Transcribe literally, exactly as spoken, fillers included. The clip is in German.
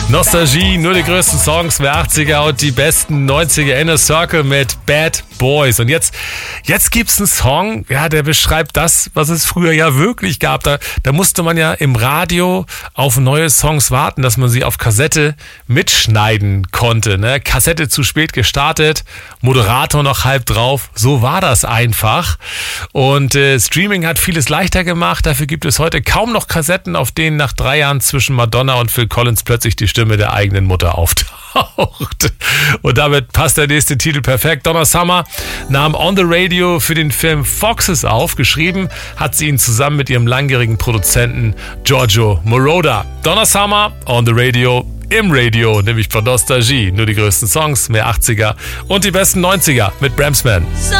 Nostalgie, nur die größten Songs der achtziger und die besten neunziger. Inner Circle mit Bad Boys. Und jetzt, jetzt gibt's einen Song, ja, der beschreibt das, was es früher ja wirklich gab. Da, da musste man ja im Radio auf neue Songs warten, dass man sie auf Kassette mitschneiden konnte. Ne? Kassette zu spät gestartet, Moderator noch halb drauf. So war das einfach. Und äh, Streaming hat vieles leichter gemacht. Dafür gibt es heute kaum noch Kassetten, auf denen nach drei Jahren zwischen Madonna und Phil Collins plötzlich die Stimme der eigenen Mutter auftaucht. Und damit passt der nächste Titel perfekt. Donna Summer nahm On the Radio für den Film Foxes auf. Geschrieben hat sie ihn zusammen mit ihrem langjährigen Produzenten Giorgio Moroder. Donna Summer, On the Radio, im Radio, nämlich von Nostalgie. Nur die größten Songs, mehr achtziger und die besten neunziger mit Bramsman.